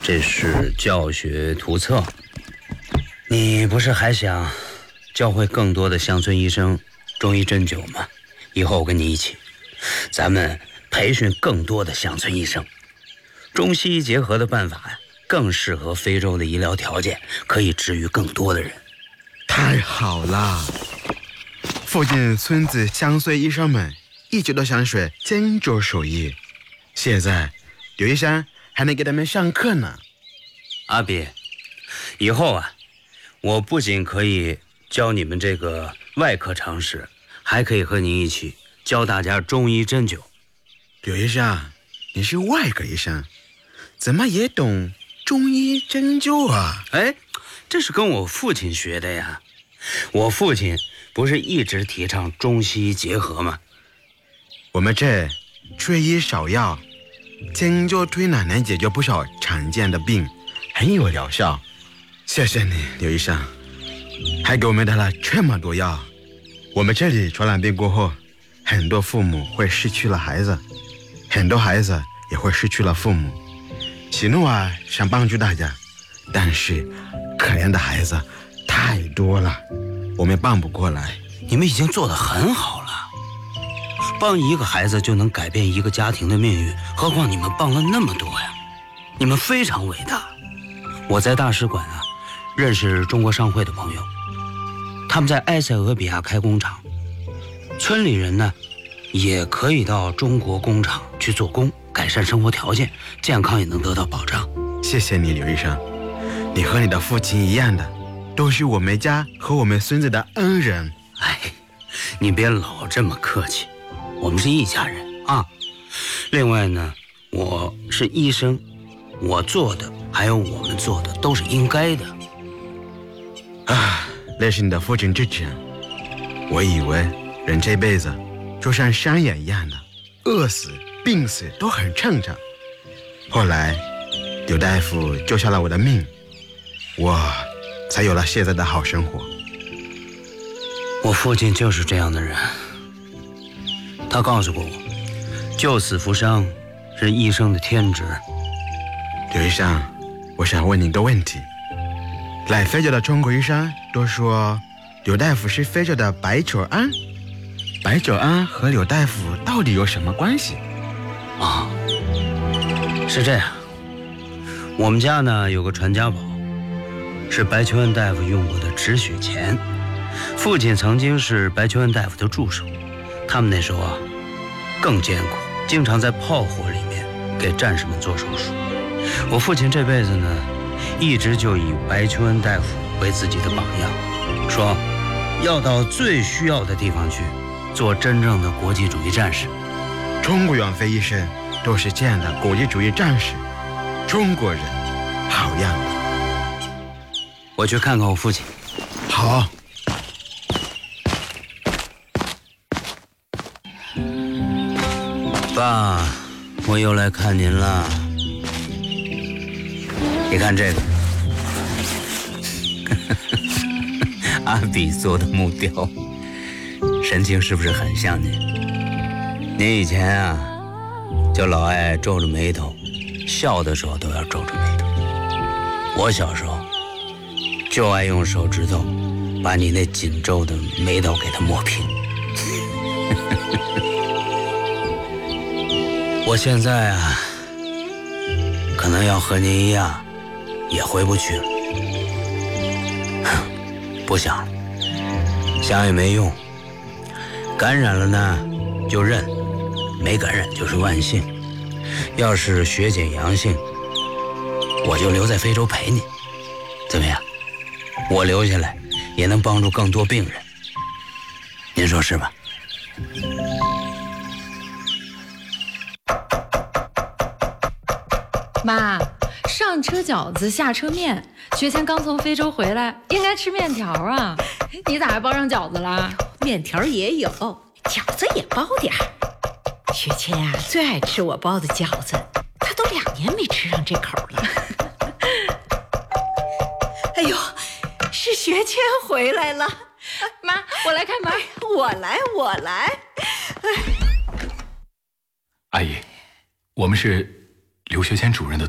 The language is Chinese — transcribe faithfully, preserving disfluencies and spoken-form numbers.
这是教学图册。你不是还想教会更多的乡村医生中医针灸吗？以后我跟你一起，咱们培训更多的乡村医生。中西医结合的办法呀，更适合非洲的医疗条件，可以治愈更多的人。 太好了！附近村子乡村医生们一直都想学针灸手艺，现在刘医生还能给他们上课呢。 阿比，以后啊，我不仅可以教你们这个外科常识，还可以和你一起教大家中医针灸。 刘医生，你是外科医生，怎么也懂中医针灸啊？ 哎，这是跟我父亲学的呀。我父亲不是一直提倡中西医结合吗？ 我们这缺医少药，针灸推拿能解决不少常见的病，很有疗效。谢谢你，刘医生，还给我们带了这么多药。我们这里传染病过后，很多父母会失去了孩子，很多孩子也会失去了父母。喜怒啊，想帮助大家，但是可怜的孩子太多了，我们帮不过来。 你们已经做得很好了，帮一个孩子就能改变一个家庭的命运，何况你们帮了那么多呀，你们非常伟大。我在大使馆啊，认识中国商会的朋友，他们在埃塞俄比亚开工厂，村里人呢也可以到中国工厂去做工，改善生活条件，健康也能得到保障。 谢谢你，刘医生，你和你的父亲一样的，都是我们家和我们孙子的恩人。 哎，你别老这么客气，我们是一家人啊。另外呢，我是医生，我做的还有我们做的都是应该的。 啊，那是你的父亲之前，我以为人这辈子就像山野一样的，饿死病死都很正常。后来刘大夫救下了我的命，我才有了现在的好生活。 我父亲就是这样的人，他告诉过我，救死扶伤是医生的天职。 刘医生，我想问你一个问题，来非洲的中国医生都说刘大夫是非洲的白求恩，白求恩和刘大夫到底有什么关系啊？是这样，我们家呢有个传家宝，是白求恩大夫用过的止血钳。父亲曾经是白求恩大夫的助手，他们那时候啊更艰苦，经常在炮火里面给战士们做手术。我父亲这辈子呢一直就以白求恩大夫为自己的榜样，说要到最需要的地方去做真正的国际主义战士。 中国远飞医生都是这样的国际主义战士，中国人好样的。 我去看看我父亲。 好。 爸，我又来看您了。你看这个阿比做的木雕，神情是不是很像您？您以前啊就老爱皱着眉头，笑的时候都要皱着眉头。我小时候就爱用手指头把你那紧皱的眉头给它磨平。我现在啊可能要和您一样也回不去了。不想了，想也没用，感染了呢就认，没感染就是万幸。要是血检阳性，我就留在非洲陪你，怎么样？我留下来也能帮助更多病人，您说是吧？ 妈，上车饺子下车面，学谦刚从非洲回来，应该吃面条啊，你咋还包上饺子了？ 面条也有，饺子也包点儿。学谦啊最爱吃我包的饺子，他都两年没吃上这口了。哎呦，是学谦回来了。 妈，我来看妈。 我来我来。 阿姨，我们是刘学谦主任的